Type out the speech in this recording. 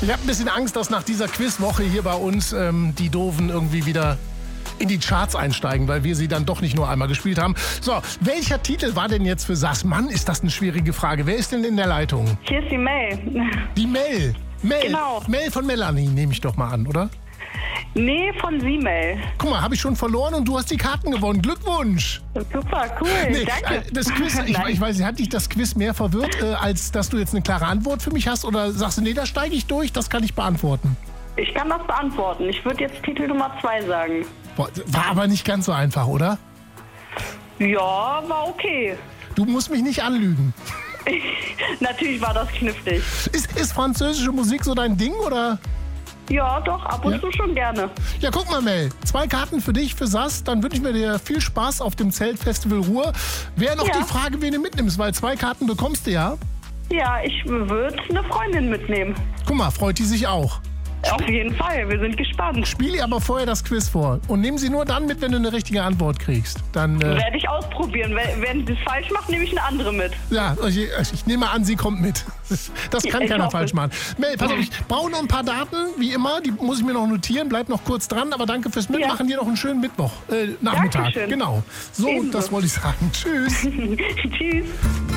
Ich habe ein bisschen Angst, dass nach dieser Quizwoche hier bei uns die Doofen irgendwie wieder in die Charts einsteigen, weil wir sie dann doch nicht nur einmal gespielt haben. So, welcher Titel war denn jetzt für Sass? Mann, ist das eine schwierige Frage. Wer ist denn in der Leitung? Hier ist die Mel. Die Mel. Genau. Mel von Melanie nehme ich doch mal an, oder? Nee, von Sie, Mel. Guck mal, habe ich schon verloren und du hast die Karten gewonnen. Glückwunsch. Super, cool. Danke. Das Quiz, ich weiß nicht, hat dich das Quiz mehr verwirrt, als dass du jetzt eine klare Antwort für mich hast? Oder sagst du, nee, da steige ich durch, das kann ich beantworten? Ich kann das beantworten. Ich würde jetzt Titel Nummer 2 sagen. Boah, war aber nicht ganz so einfach, oder? Ja, war okay. Du musst mich nicht anlügen. Natürlich war das knifflig. Ist französische Musik so dein Ding, oder? Ja, doch, ab und zu schon gerne. Ja, guck mal, Mel. 2 Karten für dich, für Sass. Dann wünsche ich mir dir viel Spaß auf dem Zeltfestival Ruhr. Wäre noch die Frage, wen du mitnimmst, weil 2 Karten bekommst du ja. Ja, ich würde eine Freundin mitnehmen. Guck mal, freut die sich auch. Auf jeden Fall, wir sind gespannt. Spiel ihr aber vorher das Quiz vor. Und nimm sie nur dann mit, wenn du eine richtige Antwort kriegst. Dann werde ich ausprobieren. Wenn sie es falsch macht, nehme ich eine andere mit. Ja, ich nehme an, sie kommt mit. Das kann keiner falsch machen. Mel, pass auf, ich brauche noch ein paar Daten, wie immer. Die muss ich mir noch notieren. Bleib noch kurz dran. Aber danke fürs Mitmachen. Dir noch einen schönen Mittwoch, Nachmittag. Dankeschön. Genau. So, Ebenso. Das wollte ich sagen. Tschüss. Tschüss.